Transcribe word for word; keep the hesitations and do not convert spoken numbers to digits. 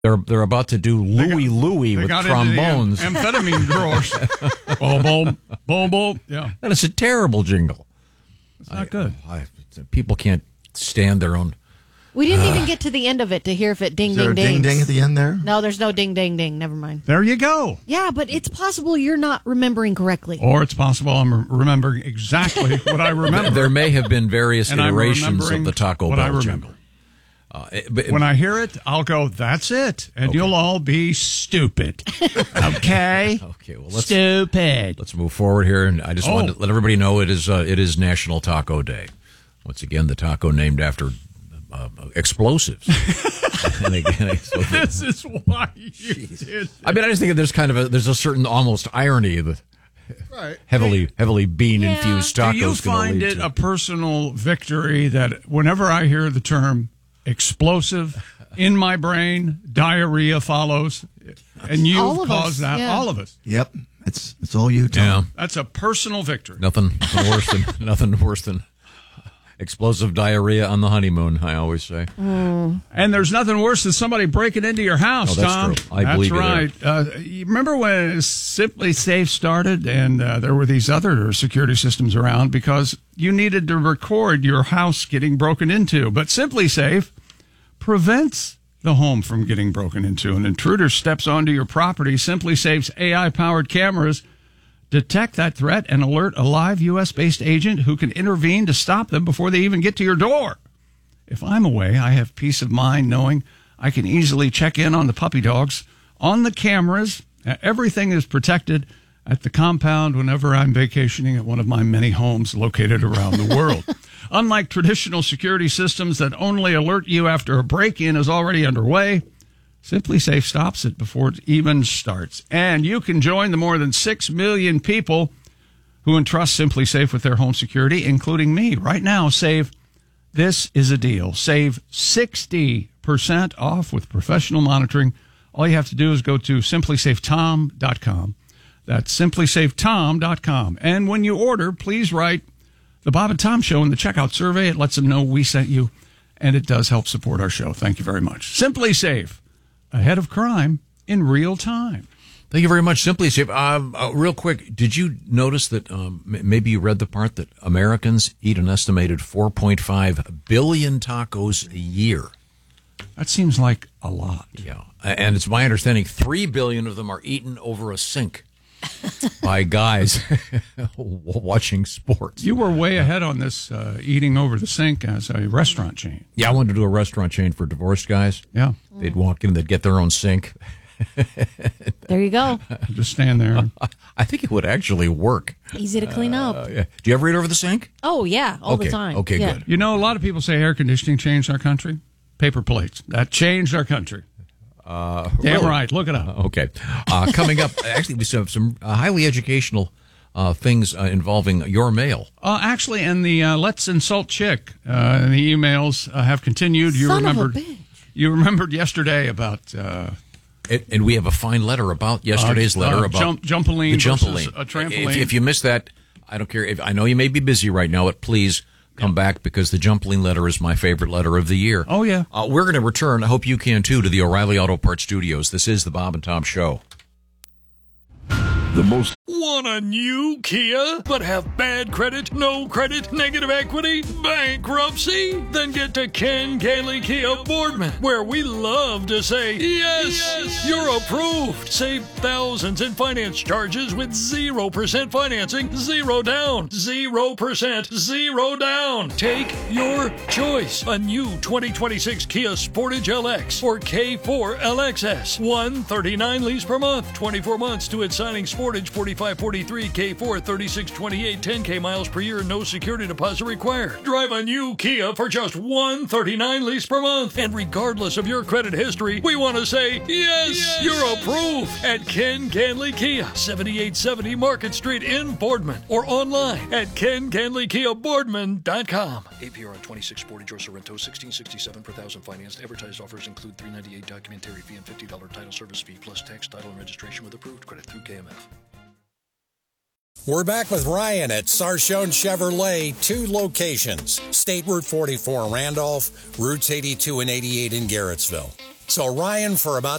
They're they're about to do Louie got, Louie with trombones. Am- amphetamine growers. Boom, boom, boom, boom. Yeah. That is a terrible jingle. It's not I, good. I, people can't stand their own. We didn't uh, even get to the end of it to hear if it ding, is there ding, a ding, ding at the end there? No, there's no ding, ding, ding. Never mind. There you go. Yeah, but it's possible you're not remembering correctly. Or it's possible I'm remembering exactly what I remember. There may have been various and iterations of the Taco what Bell I remember. jingle. Uh, it, but, when I hear it, I'll go, that's it. And okay. You'll all be stupid. Okay? Okay, well, let's, stupid. Let's move forward here. And I just oh. wanted to let everybody know it is uh, it is National Taco Day. Once again, the taco named after uh, explosives. and again, so this is why you geez. did it. I mean, I just think there's kind of a, there's a certain almost irony that right. heavily heavily bean-infused yeah. tacos Do you find lead it to. a personal victory that whenever I hear the term explosive in my brain, diarrhea follows, and you've caused us. that, yeah. all of us. Yep, it's it's all you, Tom. Yeah. That's a personal victory. Nothing, nothing worse than nothing worse than explosive diarrhea on the honeymoon. I always say. Mm. And there's nothing worse than somebody breaking into your house, oh, that's Tom. True. I that's believe right. You, uh, you remember when Simply Safe started, and uh, there were these other security systems around because you needed to record your house getting broken into, but Simply Safe prevents the home from getting broken into. An intruder steps onto your property. Simply Safe's A I-powered cameras detect that threat and alert a live U S-based agent who can intervene to stop them before they even get to your door. If I'm away, I have peace of mind knowing I can easily check in on the puppy dogs on the cameras. Everything is protected at the compound whenever I'm vacationing at one of my many homes located around the world. Unlike traditional security systems that only alert you after a break-in is already underway, Simply Safe stops it before it even starts. And you can join the more than six million people who entrust Simply Safe with their home security, including me. Right now, save, this is a deal. Save sixty percent off with professional monitoring. All you have to do is go to simply safe tom dot com. That's simply safe tom dot com. And when you order, please write The Bob and Tom Show in the checkout survey. It lets them know we sent you, and it does help support our show. Thank you very much. Simply Safe, ahead of crime in real time. Thank you very much, Simply Safe. Um, uh, real quick, did you notice that um, m- maybe you read the part that Americans eat an estimated four point five billion tacos a year? That seems like a lot. Yeah, and it's my understanding three billion of them are eaten over a sink by guys watching sports. You were way ahead on this uh, eating over the sink as a restaurant chain. Yeah, I wanted to do a restaurant chain for divorced guys. Yeah. They'd walk in, they'd get their own sink. There you go. Just stand there. I think it would actually work. Easy to clean up. Uh, yeah. Do you ever eat over the sink? Oh, yeah, all okay. the time. Okay, yeah. good. You know, a lot of people say air conditioning changed our country. Paper plates. That changed our country. Uh, Damn really? right. Look it up. Uh, okay. Uh, coming up, actually, we have some uh, highly educational uh, things uh, involving your mail. Uh, actually, and the uh, Let's Insult Chick, uh, the emails uh, have continued. You Son remembered, of a bitch. You remembered yesterday about... Uh, It, and we have a fine letter about yesterday's uh, letter uh, about jump, jumpaline the jumpaline. versus a trampoline. If, if you missed that, I don't care. If, I know you may be busy right now, but please come yeah. back because the jumpaline letter is my favorite letter of the year. Oh, yeah. Uh, we're going to return, I hope you can too, to the O'Reilly Auto Parts Studios. This is the Bob and Tom Show. The most... Want a new Kia, but have bad credit, no credit, negative equity, bankruptcy? Then get to Ken Ganley Kia Boardman, where we love to say, yes, yes, you're approved. Save thousands in finance charges with zero percent financing, zero down, zero percent, zero down. Take your choice. A new twenty twenty-six Kia Sportage L X or K four L X S. one hundred thirty-nine lease per month, twenty-four months to its signing. Sportage forty-five forty-three, K four thirty-six twenty-eight, ten K miles per year, no security deposit required. Drive a new Kia for just one hundred thirty-nine lease per month. And regardless of your credit history, we want to say, yes, yes, you're approved at Ken Ganley Kia, seventy-eight seventy Market Street in Boardman, or online at ken ganley kia boardman dot com. A P R on twenty-six Sportage or Sorrento, sixteen sixty-seven per thousand financed. Advertised offers include three ninety-eight documentary fee and fifty dollars title service fee plus tax, title, and registration with approved credit through K M F. We're back with Ryan at Sarchone Chevrolet, two locations, State Route forty-four in Randolph, Routes eighty-two and eighty-eight in Garrettsville. So Ryan, for about